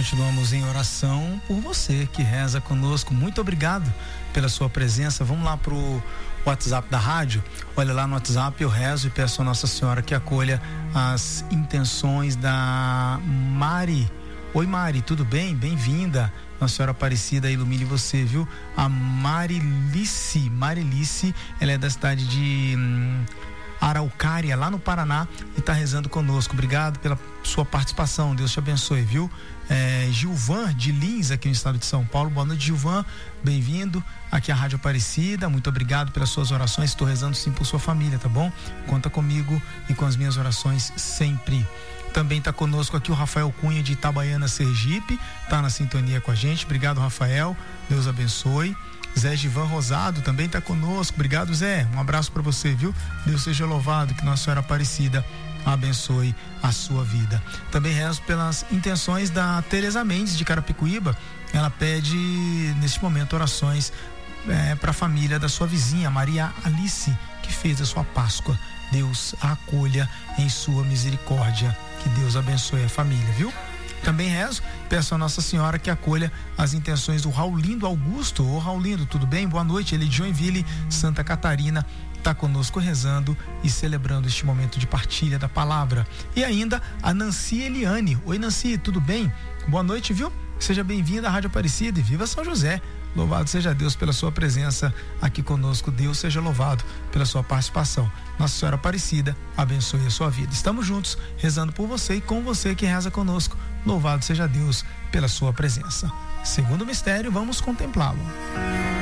continuamos em oração por você que reza conosco. Muito obrigado pela sua presença. Vamos lá pro WhatsApp da rádio. Olha lá no WhatsApp, eu rezo e peço a Nossa Senhora que acolha as intenções da Mari. Oi Mari, tudo bem? Bem-vinda. Nossa Senhora Aparecida ilumine você, viu? A Marilice, ela é da cidade de Araucária, lá no Paraná, e está rezando conosco. Obrigado pela sua participação, Deus te abençoe, viu? Gilvan de Lins, aqui no estado de São Paulo. Boa noite, Gilvan, bem-vindo aqui à Rádio Aparecida. Muito obrigado pelas suas orações. Estou rezando sim por sua família, tá bom? Conta comigo e com as minhas orações sempre. Também está conosco aqui o Rafael Cunha de Itabaiana, Sergipe, está na sintonia com a gente. Obrigado, Rafael, Deus abençoe. Zé Givan Rosado também está conosco. Obrigado, Zé. Um abraço para você, viu? Deus seja louvado, que Nossa Senhora Aparecida abençoe a sua vida. Também rezo pelas intenções da Tereza Mendes de Carapicuíba. Ela pede neste momento orações para a família da sua vizinha Maria Alice, que fez a sua Páscoa. Deus a acolha em sua misericórdia. Que Deus abençoe a família, viu? Também rezo, peço a Nossa Senhora que acolha as intenções do Raulindo Augusto. Ô Raulindo, tudo bem? Boa noite, ele de Joinville, Santa Catarina, está conosco rezando e celebrando este momento de partilha da palavra. E ainda a Nancy Eliane. Oi Nancy, tudo bem? Boa noite, viu? Seja bem-vinda à Rádio Aparecida e viva São José. Louvado seja Deus pela sua presença aqui conosco. Deus seja louvado pela sua participação. Nossa Senhora Aparecida abençoe a sua vida. Estamos juntos rezando por você e com você que reza conosco. Louvado seja Deus pela sua presença. Segundo mistério, vamos contemplá-lo.